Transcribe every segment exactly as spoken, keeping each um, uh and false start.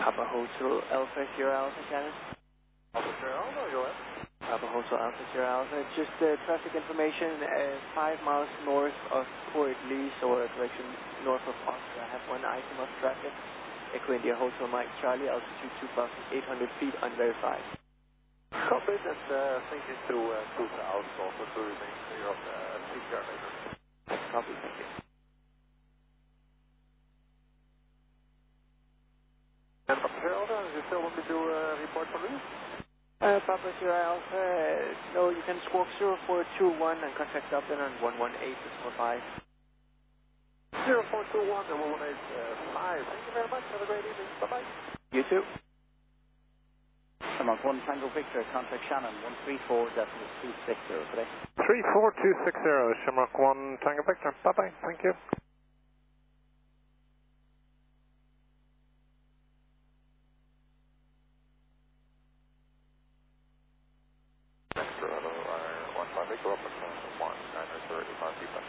Papa Hotel Alpha Sierra Alpha, Shannon. Alpha Sierra Alpha, go ahead. Papa Hotel Alpha Sierra Alpha. Just uh, traffic information, uh, five miles north of Port Lees, or direction north of Oscar. I have one item of traffic. Echo India Hotel Mike Charlie, altitude two thousand eight hundred feet, unverified. Copy, and uh, thank you to uh, to south, also to remain clear of the P C R later. Copy, thank you. And Papa Sierra Alpha, you still want me to uh, report for this? Uh, Papa Sierra Alpha, uh, no, you can squawk zero four two one and contact Dublin on one one eight four five. zero four two one and one one eight five. Thank you very much. Have a great evening. Bye-bye. You too. Shamrock one Tango Victor, contact Shannon, one three four two six zero today. three four two six zero, Shamrock one Tango Victor. Bye-bye. Thank you. Extra, hello, one five eight, go up at one nine thirty-five feet.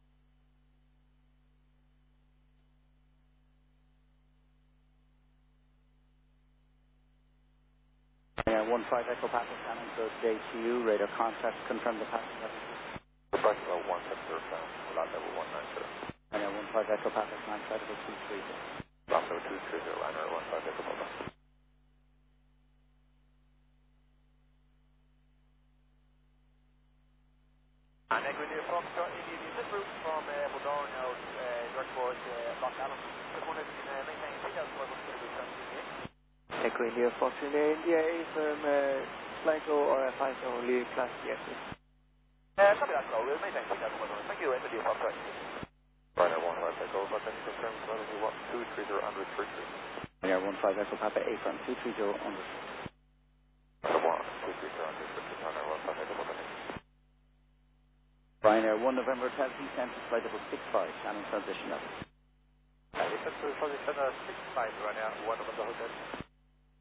Yeah, one five Echo Papa Shannon, so J T U, radar contact, confirm the passenger. Request level one seven zero seven, lot level one nine zero. Yeah, one five Echo Papa Shannon, flight level two three zero. Lot level two three zero, liner one five Echo Papa. And Echo India Foxtrot, India Zip route from uh, Bulldog now, uh, direct towards uh, Loch Allen. Just wanted to uh, maintain seatbelt for everyone's going to be seventeen. Echo India Fox India India A from uh, Sligo or F I S only class yes. Uh, copy that, so we'll maintain seatbelt for everyone. Thank you, Echo India Foxtrot. Right now, one five Echo, but then confirm level one two three zero under three three. Yeah, one five Echo Papa A from two three zero under. Level one two three zero under three three, liner one five Echo Papa. Ryanair one November Hotel descent to flight level six five, Shannon transition level. Uh, this is position uh, six five right now, one of the hotel.